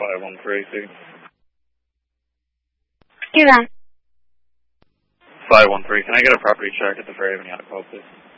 5132. Do that. 513, can I get a property check at the Fairhaven Yacht Club, please?